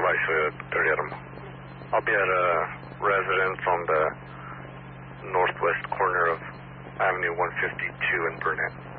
Terjerum. I'll be at a residence on the northwest corner of Avenue 152 in Burnett.